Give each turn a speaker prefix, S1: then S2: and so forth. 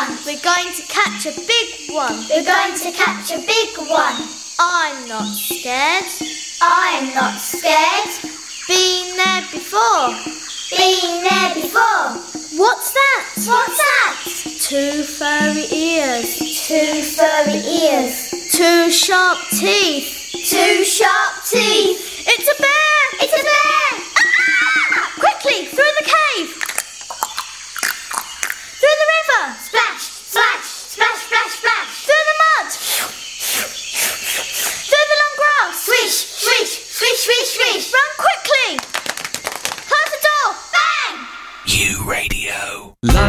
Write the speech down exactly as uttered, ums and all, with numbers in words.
S1: one.
S2: We're going to catch a big one.
S1: We're going to catch a big one.
S2: I'm not scared.
S1: I'm not scared.
S2: Been there before.
S1: Been there before.
S2: What's that?
S1: What's that?
S2: Two furry ears.
S1: Two furry ears.
S2: Two sharp teeth.
S1: Two sharp teeth.
S2: It's a bear!
S1: It's a bear!
S2: Ah! Quickly, through the cave! Through the river!
S1: Splash, splash, splash, splash, splash.
S2: Through the mud! Through the long grass!
S1: Swish, swish, swish, swish, swish.
S2: Run quickly! Close the door!
S1: Bang!
S3: U Radio.